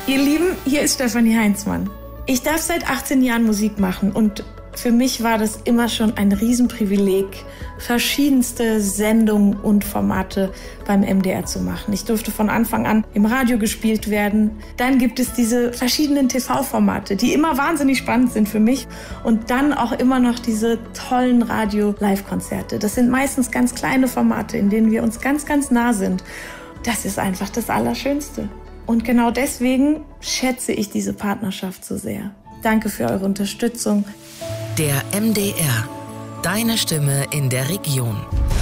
Ihr Lieben, hier ist Stefanie Heinzmann. Ich darf seit 18 Jahren Musik machen und für mich war das immer schon ein Riesenprivileg, verschiedenste Sendungen und Formate beim MDR zu machen. Ich durfte von Anfang an im Radio gespielt werden. Dann gibt es diese verschiedenen TV-Formate, die immer wahnsinnig spannend sind für mich. Und dann auch immer noch diese tollen Radio-Live-Konzerte. Das sind meistens ganz kleine Formate, in denen wir uns ganz, ganz nah sind. Das ist einfach das Allerschönste. Und genau deswegen schätze ich diese Partnerschaft so sehr. Danke für eure Unterstützung. Der MDR. Deine Stimme in der Region.